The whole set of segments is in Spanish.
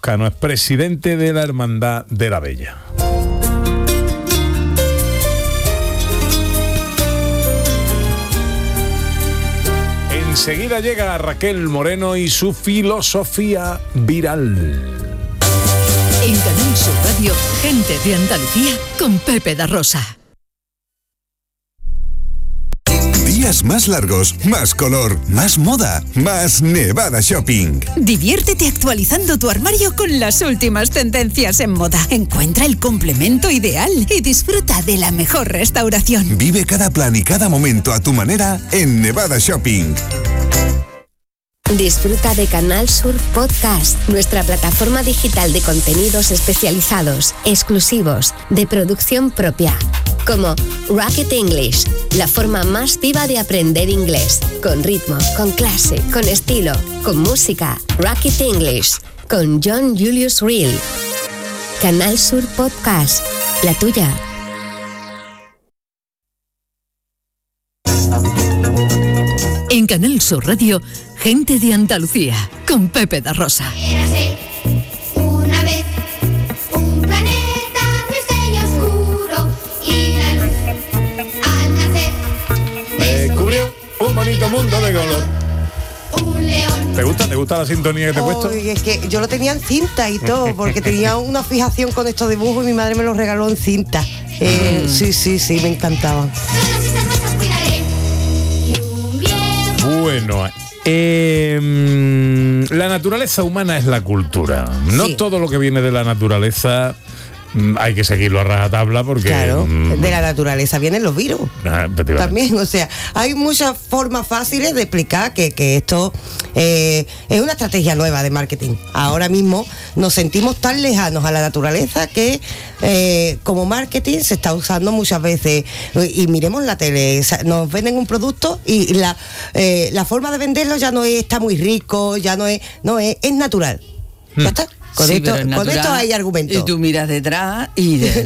Toscano es presidente de la Hermandad de la Bella. Enseguida llega Raquel Moreno y su filosofía viral. En Canal Sur Radio, Gente de Andalucía con Pepe da Rosa. Días más largos, más color, más moda, más Nevada Shopping. Diviértete actualizando tu armario con las últimas tendencias en moda. Encuentra el complemento ideal y disfruta de la mejor restauración. Vive cada plan y cada momento a tu manera en Nevada Shopping. Disfruta de Canal Sur Podcast, nuestra plataforma digital de contenidos especializados, exclusivos, de producción propia. Como Rocket English, la forma más viva de aprender inglés, con ritmo, con clase, con estilo, con música. Rocket English, con John Julius Reel. Canal Sur Podcast, la tuya. En Canal Sur Radio, Gente de Andalucía, con Pepe da Rosa. Una vez, un planeta triste y oscuro, y la luz al nacer Descubrió un bonito mundo de color. un león. ¿Te gusta la sintonía que te he puesto? Es que yo lo tenía en cinta y todo, porque tenía una fijación con estos dibujos y mi madre me los regaló en cinta. Sí, me encantaban. Todas estas cosas cuidaré. Y un viejo. Bueno, la naturaleza humana es la cultura. No Sí. todo lo que viene de la naturaleza hay que seguirlo a rajatabla porque... Claro, de la naturaleza vienen los virus. Efectivamente. También, o sea, hay muchas formas fáciles de explicar que esto es una estrategia nueva de marketing. Ahora mismo nos sentimos tan lejanos a la naturaleza que como marketing se está usando muchas veces. Y miremos la tele, nos venden un producto y la forma de venderlo ya no está muy rico, ya no es natural. Ya está. Con esto hay argumentos. Y tú miras detrás y de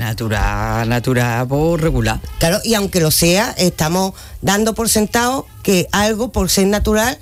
natural por regular. Claro, y aunque lo sea, estamos dando por sentado que algo por ser natural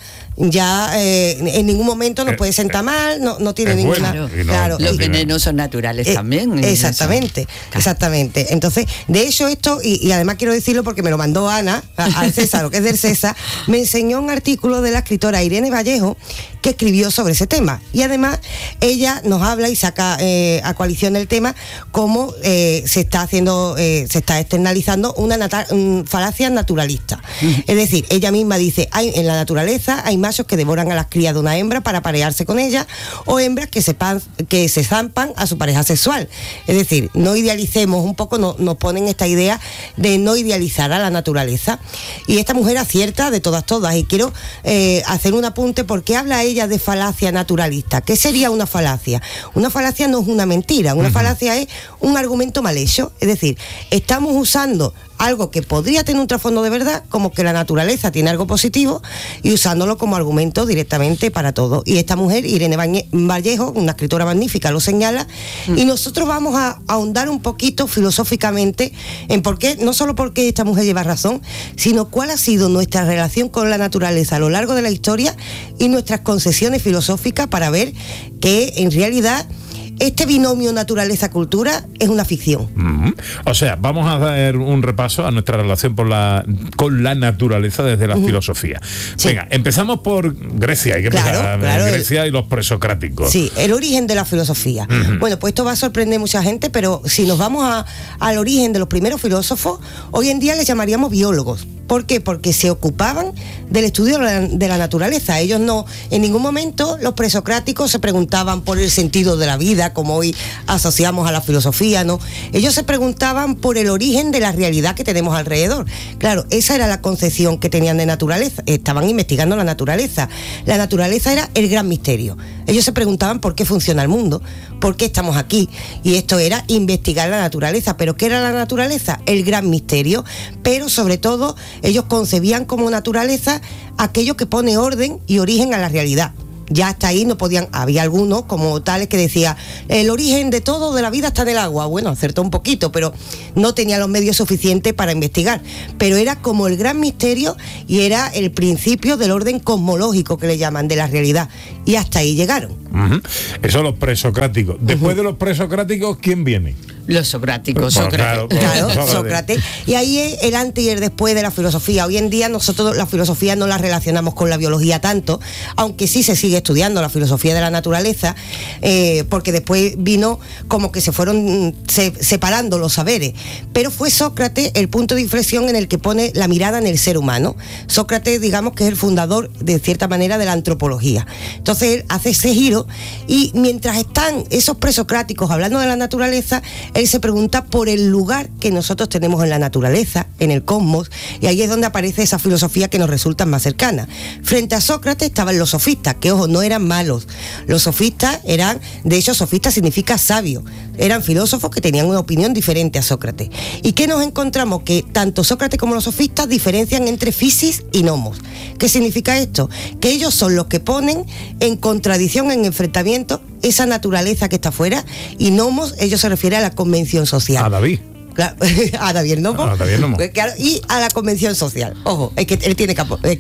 ya en ningún momento nos puede sentar mal, no tiene ninguna... Bueno, claro, Los venenos son naturales también. Exactamente. Entonces, de hecho esto, y además quiero decirlo porque me lo mandó Ana, al César, lo que es del César, me enseñó un artículo de la escritora Irene Vallejo que escribió sobre ese tema. Y además ella nos habla y saca a coalición el tema cómo se está externalizando una falacia naturalista. Es decir, ella misma dice, en la naturaleza hay machos que devoran a las crías de una hembra para aparearse con ella, o hembras que se zampan a su pareja sexual. Es decir, no idealicemos un poco, nos ponen esta idea de no idealizar a la naturaleza. Y esta mujer acierta de todas, y quiero hacer un apunte porque habla ella de falacia naturalista. ¿Qué sería una falacia? Una falacia no es una mentira, una falacia es un argumento mal hecho. Es decir, estamos usando algo que podría tener un trasfondo de verdad, como que la naturaleza tiene algo positivo, y usándolo como argumento directamente para todo. Y esta mujer, Irene Vallejo, una escritora magnífica, lo señala, y nosotros vamos a ahondar un poquito filosóficamente en por qué, no solo porque esta mujer lleva razón, sino cuál ha sido nuestra relación con la naturaleza a lo largo de la historia y nuestras concesiones filosóficas para ver que en realidad este binomio naturaleza-cultura es una ficción. O sea, vamos a dar un repaso a nuestra relación con la naturaleza desde la filosofía. Sí. Venga, empezamos por Grecia. Hay que empezar Grecia y los presocráticos. Sí, el origen de la filosofía. Bueno, pues esto va a sorprender a mucha gente, pero si nos vamos al origen de los primeros filósofos, hoy en día les llamaríamos biólogos. ¿Por qué? Porque se ocupaban del estudio de la naturaleza. Ellos no, en ningún momento los presocráticos se preguntaban por el sentido de la vida, como hoy asociamos a la filosofía, ¿no? Ellos se preguntaban por el origen de la realidad que tenemos alrededor. Claro, esa era la concepción que tenían de naturaleza. Estaban investigando la naturaleza. La naturaleza era el gran misterio. Ellos se preguntaban por qué funciona el mundo, por qué estamos aquí. Y esto era investigar la naturaleza. ¿Pero qué era la naturaleza? El gran misterio. Pero sobre todo, ellos concebían como naturaleza aquello que pone orden y origen a la realidad. Ya hasta ahí no podían, había algunos como tales que decía, el origen de todo de la vida está en el agua. Bueno, acertó un poquito, pero no tenía los medios suficientes para investigar. Pero era como el gran misterio y era el principio del orden cosmológico que le llaman, de la realidad. Y hasta ahí llegaron. Eso los presocráticos. Después de los presocráticos, ¿quién viene? Los socráticos, Pues, Sócrates. Claro, Sócrates. Y ahí es el antes y el después de la filosofía. Hoy en día nosotros la filosofía no la relacionamos con la biología tanto, aunque sí se sigue estudiando la filosofía de la naturaleza, porque después vino como que se fueron separando los saberes. Pero fue Sócrates el punto de inflexión en el que pone la mirada en el ser humano. Sócrates, digamos que es el fundador, de cierta manera, de la antropología. Entonces él hace ese giro y mientras están esos presocráticos hablando de la naturaleza, él se pregunta por el lugar que nosotros tenemos en la naturaleza, en el cosmos, y ahí es donde aparece esa filosofía que nos resulta más cercana. Frente a Sócrates estaban los sofistas, que ojo, no eran malos. Los sofistas eran, de hecho, sofista significa sabio. Eran filósofos que tenían una opinión diferente a Sócrates. ¿Y qué nos encontramos? Que tanto Sócrates como los sofistas diferencian entre physis y nomos. ¿Qué significa esto? Que ellos son los que ponen en contradicción, en enfrentamiento, esa naturaleza que está afuera, y nomos, ellos se refieren a la convención social. A David. Claro, a David Nomo. A David Nomo. Pues claro, y a la convención social. Ojo, es que él tiene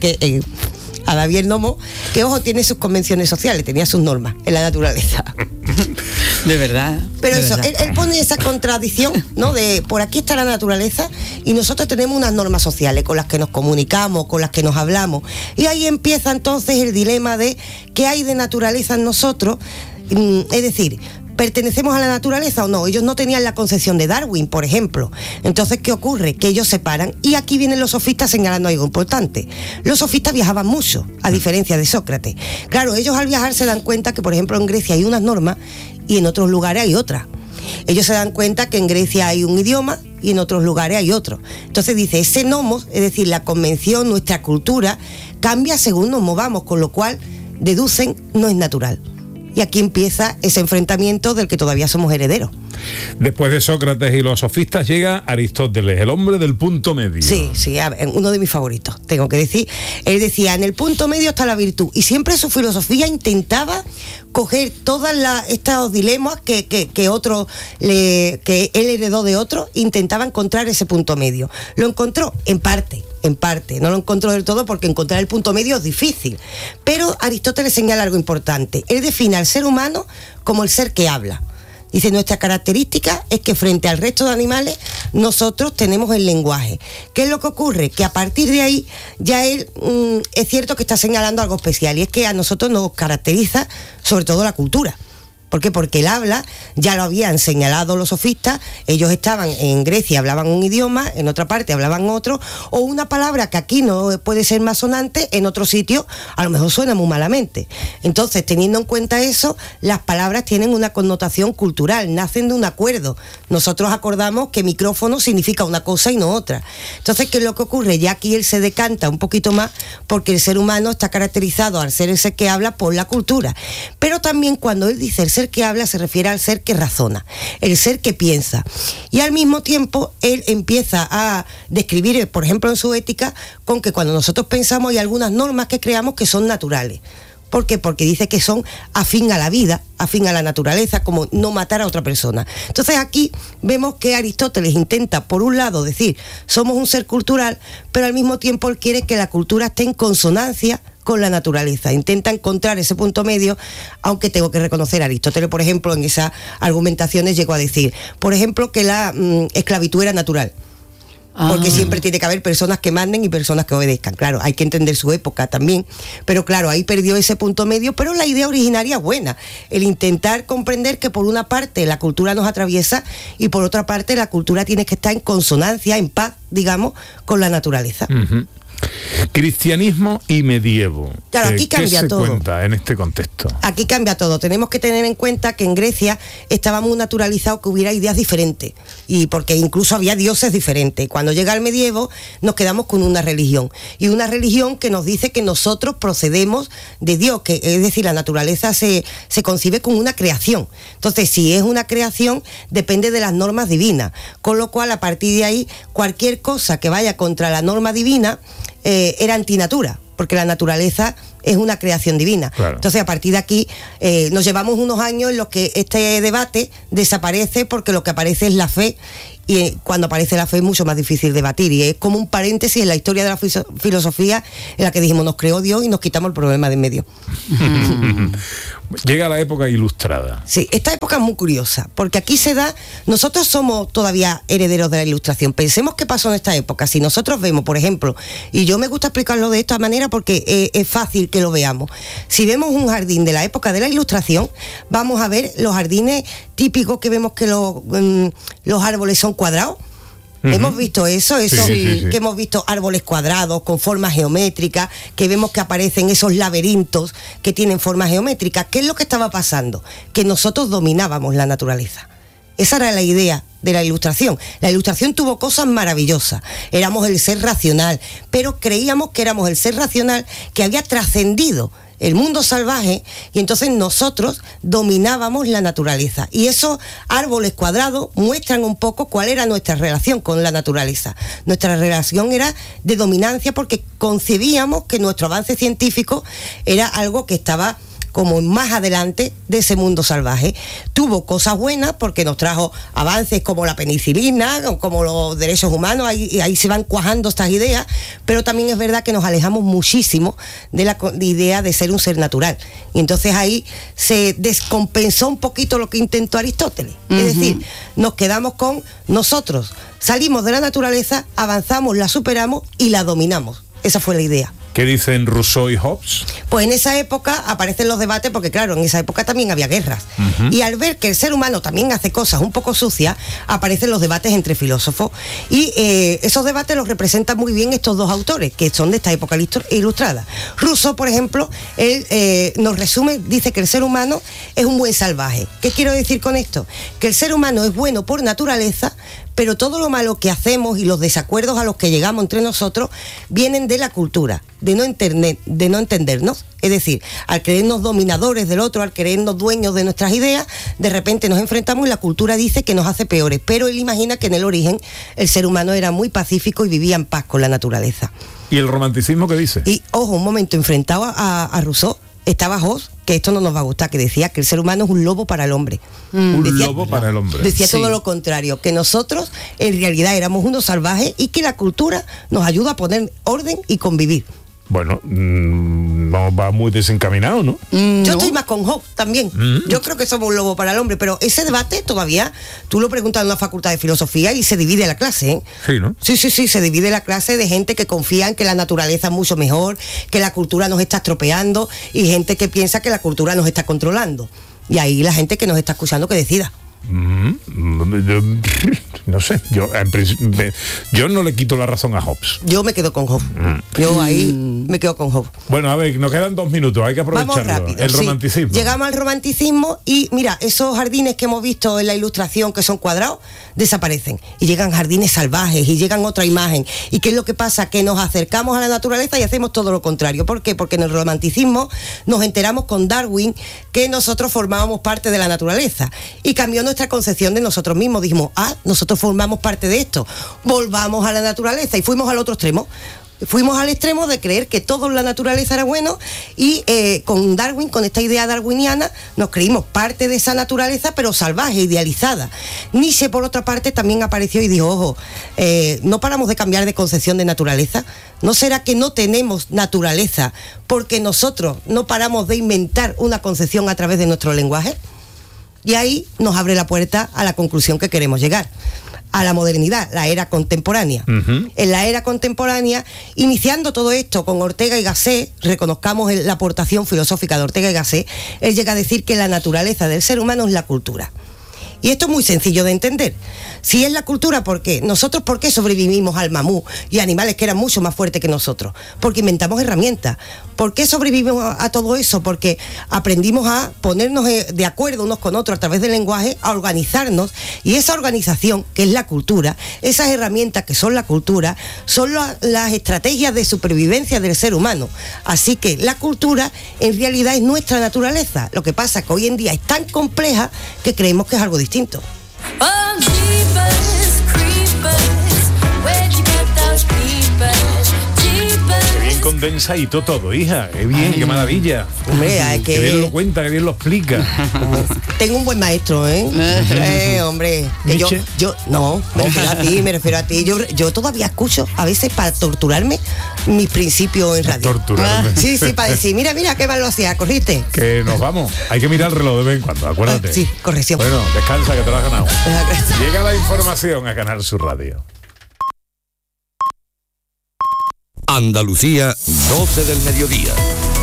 a David Nomo, que ojo, tiene sus convenciones sociales, tenía sus normas en la naturaleza. De verdad. Pero de eso, verdad. él pone esa contradicción, ¿no? De por aquí está la naturaleza y nosotros tenemos unas normas sociales con las que nos comunicamos, con las que nos hablamos. Y ahí empieza entonces el dilema de qué hay de naturaleza en nosotros. Es decir, ¿pertenecemos a la naturaleza o no? Ellos no tenían la concepción de Darwin, por ejemplo. Entonces, ¿qué ocurre? Que ellos separan, y aquí vienen los sofistas señalando algo importante. Los sofistas viajaban mucho, a diferencia de Sócrates. Claro, ellos al viajar se dan cuenta que, por ejemplo, en Grecia hay unas normas y en otros lugares hay otras. Ellos se dan cuenta que en Grecia hay un idioma y en otros lugares hay otro. Entonces dice, ese nomos, es decir, la convención, nuestra cultura, cambia según nos movamos, con lo cual deducen no es natural. Y aquí empieza ese enfrentamiento del que todavía somos herederos. Después de Sócrates y los sofistas llega Aristóteles, el hombre del punto medio. Sí, a ver, uno de mis favoritos, tengo que decir. Él decía, en el punto medio está la virtud. Y siempre su filosofía intentaba coger todos estos dilemas que él heredó de otros, intentaba encontrar ese punto medio. Lo encontró en parte, no lo encontró del todo porque encontrar el punto medio es difícil. Pero Aristóteles señala algo importante. Él define al ser humano como el ser que habla. Dice, nuestra característica es que frente al resto de animales nosotros tenemos el lenguaje. ¿Qué es lo que ocurre? Que a partir de ahí ya él es cierto que está señalando algo especial, y es que a nosotros nos caracteriza sobre todo la cultura. ¿Por qué? Porque el habla, ya lo habían señalado los sofistas, ellos estaban en Grecia, hablaban un idioma, en otra parte hablaban otro, o una palabra que aquí no puede ser más sonante, en otro sitio a lo mejor suena muy malamente. Entonces, teniendo en cuenta eso, las palabras tienen una connotación cultural, nacen de un acuerdo. Nosotros acordamos que micrófono significa una cosa y no otra. Entonces, ¿qué es lo que ocurre? Ya aquí él se decanta un poquito más porque el ser humano está caracterizado al ser el ser que habla por la cultura. Pero también cuando él dice el ser que habla se refiere al ser que razona, el ser que piensa. Y al mismo tiempo él empieza a describir, por ejemplo en su ética, con que cuando nosotros pensamos hay algunas normas que creamos que son naturales. ¿Por qué? Porque dice que son afín a la vida, afín a la naturaleza, como no matar a otra persona. Entonces aquí vemos que Aristóteles intenta, por un lado, decir, somos un ser cultural, pero al mismo tiempo él quiere que la cultura esté en consonancia con la naturaleza. Intenta encontrar ese punto medio, aunque tengo que reconocer, Aristóteles, por ejemplo, en esas argumentaciones llegó a decir, por ejemplo, que la esclavitud era natural. Porque siempre tiene que haber personas que manden y personas que obedezcan. Claro, hay que entender su época también. Pero claro, ahí perdió ese punto medio, pero la idea originaria es buena. El intentar comprender que por una parte la cultura nos atraviesa y por otra parte la cultura tiene que estar en consonancia, en paz, digamos, con la naturaleza. Uh-huh. Cristianismo y medievo. Claro, aquí cambia todo. ¿Qué se cuenta en este contexto? Aquí cambia todo. Tenemos que tener en cuenta que en Grecia estaba muy naturalizado que hubiera ideas diferentes, y porque incluso había dioses diferentes. Cuando llega el medievo nos quedamos con una religión, y una religión que nos dice que nosotros procedemos de Dios, que es decir, la naturaleza se concibe como una creación. Entonces, si es una creación, depende de las normas divinas, con lo cual a partir de ahí cualquier cosa que vaya contra la norma divina era antinatura, porque la naturaleza es una creación divina. Claro. Entonces, a partir de aquí, nos llevamos unos años en los que este debate desaparece, porque lo que aparece es la fe, y cuando aparece la fe es mucho más difícil debatir, y es como un paréntesis en la historia de la filosofía en la que dijimos, nos creó Dios y nos quitamos el problema de en medio. Llega la época ilustrada. Sí, esta época es muy curiosa, porque aquí se da, nosotros somos todavía herederos de la Ilustración. Pensemos qué pasó en esta época. Si nosotros vemos, por ejemplo, y yo me gusta explicarlo de esta manera porque es fácil que lo veamos. Si vemos un jardín de la época de la Ilustración, vamos a ver los jardines típicos que vemos que los árboles son cuadrados. Hemos visto eso, Sí. que hemos visto árboles cuadrados con formas geométricas, que vemos que aparecen esos laberintos que tienen formas geométricas. ¿Qué es lo que estaba pasando? Que nosotros dominábamos la naturaleza. Esa era la idea de la Ilustración. La Ilustración tuvo cosas maravillosas. Éramos el ser racional, pero creíamos que éramos el ser racional que había trascendido el mundo salvaje, y entonces nosotros dominábamos la naturaleza. Y esos árboles cuadrados muestran un poco cuál era nuestra relación con la naturaleza. Nuestra relación era de dominancia, porque concebíamos que nuestro avance científico era algo que estaba como más adelante de ese mundo salvaje. Tuvo cosas buenas porque nos trajo avances como la penicilina, como los derechos humanos, ahí se van cuajando estas ideas, pero también es verdad que nos alejamos muchísimo de la idea de ser un ser natural. Y entonces ahí se descompensó un poquito lo que intentó Aristóteles. Es decir, nos quedamos con nosotros, salimos de la naturaleza, avanzamos, la superamos y la dominamos. Esa fue la idea. ¿Qué dicen Rousseau y Hobbes? Pues en esa época aparecen los debates, porque claro, en esa época también había guerras. Y al ver que el ser humano también hace cosas un poco sucias, aparecen los debates entre filósofos. Y esos debates los representan muy bien estos dos autores, que son de esta época ilustrada. Rousseau, por ejemplo, él nos resume, dice que el ser humano es un buen salvaje. ¿Qué quiero decir con esto? Que el ser humano es bueno por naturaleza, pero todo lo malo que hacemos y los desacuerdos a los que llegamos entre nosotros vienen de la cultura, de no entendernos. Es decir, al creernos dominadores del otro, al creernos dueños de nuestras ideas, de repente nos enfrentamos y la cultura dice que nos hace peores. Pero él imagina que en el origen el ser humano era muy pacífico y vivía en paz con la naturaleza. ¿Y el romanticismo qué dice? Y ojo, un momento, enfrentado a Rousseau, estaba Hobbes, que esto no nos va a gustar, que decía que el ser humano es un lobo para el hombre. Lobo para el hombre. Decía todo lo contrario, que nosotros en realidad éramos unos salvajes y que la cultura nos ayuda a poner orden y convivir. Bueno, no va muy desencaminado, ¿no? Yo estoy más con Hobbes también. Yo creo que somos un lobo para el hombre, pero ese debate todavía, tú lo preguntas en una facultad de filosofía y se divide la clase, ¿eh? Sí, ¿no? Sí, se divide la clase de gente que confía en que la naturaleza es mucho mejor, que la cultura nos está estropeando, y gente que piensa que la cultura nos está controlando. Y ahí la gente que nos está escuchando que decida. No sé, yo no le quito la razón a Hobbes. Yo me quedo con Hobbes. Yo ahí me quedo con Hobbes. Bueno, a ver, nos quedan 2 minutos, hay que aprovecharlo. Vamos rápido. El romanticismo. Sí. Llegamos al romanticismo y mira, esos jardines que hemos visto en la Ilustración, que son cuadrados, desaparecen. Y llegan jardines salvajes y llegan otra imagen. ¿Y qué es lo que pasa? Que nos acercamos a la naturaleza y hacemos todo lo contrario. ¿Por qué? Porque en el romanticismo nos enteramos con Darwin que nosotros formábamos parte de la naturaleza. Y cambió nuestra concepción de nosotros mismos. Dijimos, nosotros formamos parte de esto. Volvamos a la naturaleza. Y fuimos al otro extremo. Fuimos al extremo de creer que todo en la naturaleza era bueno, y con Darwin, con esta idea darwiniana, nos creímos parte de esa naturaleza, pero salvaje, idealizada. Nietzsche, por otra parte, también apareció y dijo, ojo, no paramos de cambiar de concepción de naturaleza. ¿No será que no tenemos naturaleza porque nosotros no paramos de inventar una concepción a través de nuestro lenguaje? Y ahí nos abre la puerta a la conclusión que queremos llegar. A la modernidad, la era contemporánea. En la era contemporánea, iniciando todo esto con Ortega y Gasset, reconozcamos la aportación filosófica de Ortega y Gasset, él llega a decir que la naturaleza del ser humano es la cultura. Y esto es muy sencillo de entender. Si es la cultura, ¿por qué? Nosotros, ¿por qué sobrevivimos al mamut y animales que eran mucho más fuertes que nosotros? Porque inventamos herramientas. ¿Por qué sobrevivimos a todo eso? Porque aprendimos a ponernos de acuerdo unos con otros a través del lenguaje, a organizarnos, y esa organización, que es la cultura, esas herramientas que son la cultura, son las estrategias de supervivencia del ser humano. Así que la cultura en realidad es nuestra naturaleza. Lo que pasa es que hoy en día es tan compleja que creemos que es algo distinto. Oh, jeepers, creepers, where'd you get those peepers? Jeepers. condensadito todo, hija. Qué bien, qué maravilla. Hombre, hay Qué bien lo cuenta, qué bien lo explica. Tengo un buen maestro, hombre. Que yo no, me refiero a ti. Yo todavía escucho a veces para torturarme mis principios en radio. Torturarme. Sí, para decir, mira, qué mal lo hacía, corriste. Que nos vamos. Hay que mirar el reloj de vez en cuando, acuérdate. Sí, corrección. Bueno, descansa, que te lo has ganado. Gracias. Llega la información a Canal Sur Radio. Andalucía, 12 del mediodía.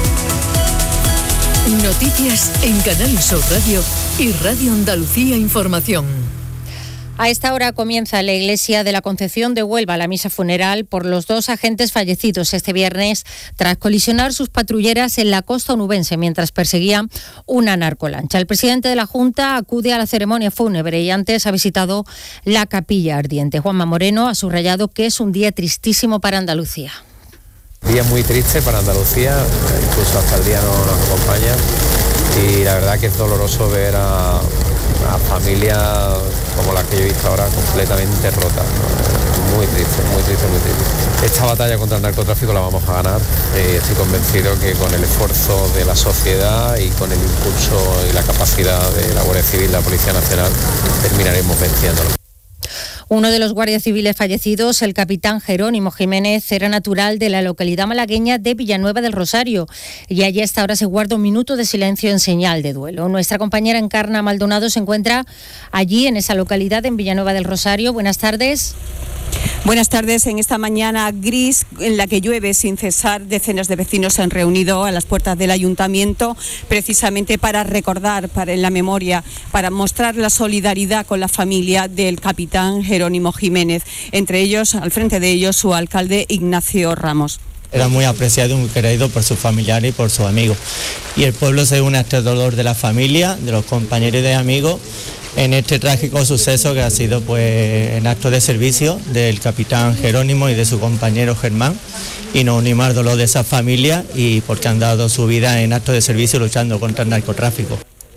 Noticias en Canal Sur Radio y Radio Andalucía Información. A esta hora comienza en la iglesia de la Concepción de Huelva la misa funeral por los 2 agentes fallecidos este viernes tras colisionar sus patrulleras en la costa onubense mientras perseguían una narcolancha. El presidente de la Junta acude a la ceremonia fúnebre y antes ha visitado la capilla ardiente. Juanma Moreno ha subrayado que es un día tristísimo para Andalucía. Día muy triste para Andalucía, incluso hasta el día no nos acompaña, y la verdad que es doloroso ver a familias como las que yo he visto ahora completamente rotas, ¿no? Muy triste, muy triste, muy triste. Esta batalla contra el narcotráfico la vamos a ganar, estoy convencido que con el esfuerzo de la sociedad y con el impulso y la capacidad de la Guardia Civil, la Policía Nacional, terminaremos venciéndolo. Uno de los guardias civiles fallecidos, el capitán Jerónimo Jiménez, era natural de la localidad malagueña de Villanueva del Rosario y allí hasta ahora se guarda un minuto de silencio en señal de duelo. Nuestra compañera Encarna Maldonado se encuentra allí en esa localidad, en Villanueva del Rosario. Buenas tardes. Buenas tardes. En esta mañana gris en la que llueve sin cesar, decenas de vecinos se han reunido a las puertas del ayuntamiento precisamente para recordar, para en la memoria, para mostrar la solidaridad con la familia del capitán Jerónimo Jiménez. Entre ellos, al frente de ellos, su alcalde Ignacio Ramos. Era muy apreciado y muy querido por sus familiares y por sus amigos. Y el pueblo se une a este dolor de la familia, de los compañeros y de amigos, en este trágico suceso que ha sido pues en acto de servicio del capitán Jerónimo y de su compañero Germán, y nos unimos al dolor de esa familia y porque han dado su vida en acto de servicio luchando contra el narcotráfico.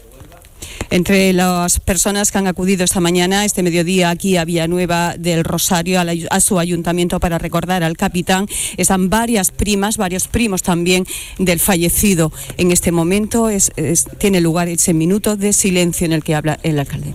Entre las personas que han acudido esta mañana, este mediodía, aquí a Villanueva del Rosario, a su ayuntamiento para recordar al capitán, están varias primas, varios primos también del fallecido. En este momento tiene lugar ese minuto de silencio en el que habla el alcalde.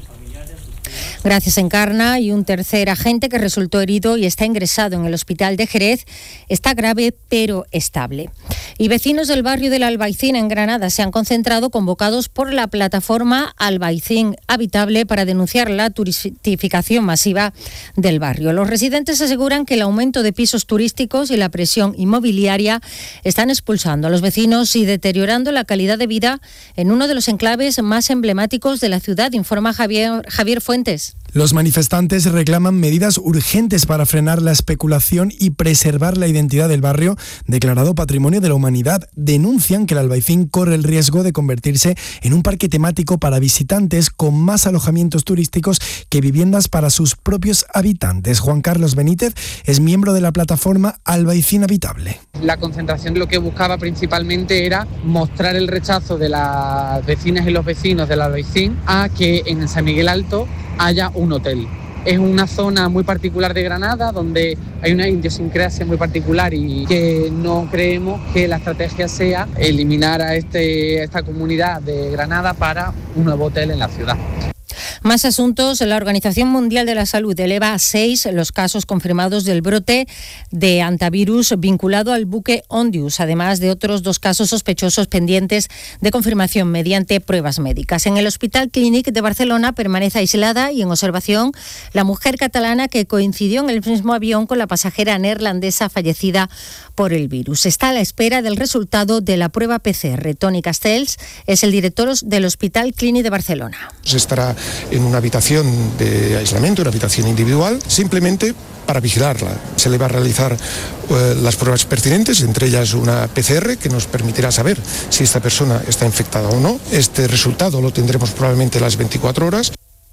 Gracias, Encarna. Y un tercer agente que resultó herido y está ingresado en el hospital de Jerez está grave pero estable. Y vecinos del barrio del Albaicín en Granada se han concentrado convocados por la plataforma Albaicín Habitable para denunciar la turistificación masiva del barrio. Los residentes aseguran que el aumento de pisos turísticos y la presión inmobiliaria están expulsando a los vecinos y deteriorando la calidad de vida en uno de los enclaves más emblemáticos de la ciudad, informa Javier Fuentes. Los manifestantes reclaman medidas urgentes para frenar la especulación y preservar la identidad del barrio, declarado Patrimonio de la Humanidad. Denuncian que el Albaicín corre el riesgo de convertirse en un parque temático para visitantes, con más alojamientos turísticos que viviendas para sus propios habitantes. Juan Carlos Benítez es miembro de la plataforma Albaicín Habitable. La concentración lo que buscaba principalmente era mostrar el rechazo de las vecinas y los vecinos del Albaicín a que en San Miguel Alto haya un hotel. Es una zona muy particular de Granada donde hay una idiosincrasia muy particular y que no creemos que la estrategia sea eliminar a esta comunidad de Granada para un nuevo hotel en la ciudad. Más asuntos. La Organización Mundial de la Salud eleva a 6 los casos confirmados del brote de hantavirus vinculado al buque Ondius, además de otros 2 casos sospechosos pendientes de confirmación mediante pruebas médicas. En el Hospital Clínic de Barcelona permanece aislada y en observación la mujer catalana que coincidió en el mismo avión con la pasajera neerlandesa fallecida por el virus. Está a la espera del resultado de la prueba PCR. Toni Castells es el director del Hospital Clínic de Barcelona. Estará en una habitación de aislamiento, una habitación individual, simplemente para vigilarla. Se le va a realizar las pruebas pertinentes, entre ellas una PCR que nos permitirá saber si esta persona está infectada o no. Este resultado lo tendremos probablemente a las 24 horas.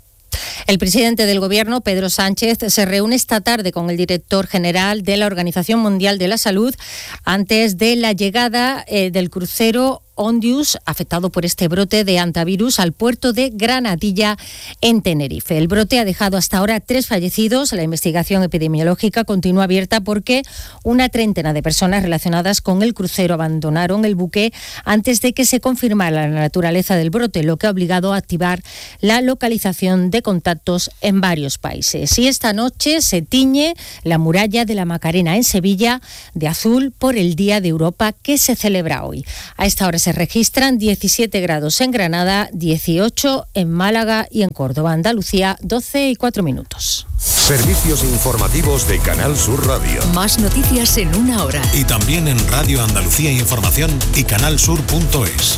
El presidente del Gobierno, Pedro Sánchez, se reúne esta tarde con el director general de la Organización Mundial de la Salud antes de la llegada del crucero Ondius, afectado por este brote de hantavirus, al puerto de Granadilla, en Tenerife. El brote ha dejado hasta ahora 3 fallecidos. La investigación epidemiológica continúa abierta porque una treintena de personas relacionadas con el crucero abandonaron el buque antes de que se confirmara la naturaleza del brote, lo que ha obligado a activar la localización de contactos en varios países. Y esta noche se tiñe la muralla de la Macarena en Sevilla de azul por el Día de Europa que se celebra hoy. A esta hora se registran 17 grados en Granada, 18 en Málaga y en Córdoba. Andalucía, 12:04. Servicios informativos de Canal Sur Radio. Más noticias en una hora. Y también en Radio Andalucía Información y canalsur.es.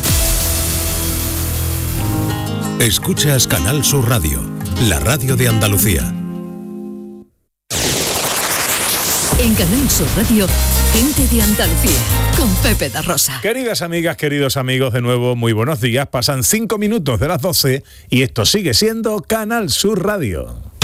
Escuchas Canal Sur Radio, la radio de Andalucía. En Canal Sur Radio, gente de Andalucía, con Pepe da Rosa. Queridas amigas, queridos amigos, de nuevo, muy buenos días. Pasan 5 minutos de las 12 y esto sigue siendo Canal Sur Radio.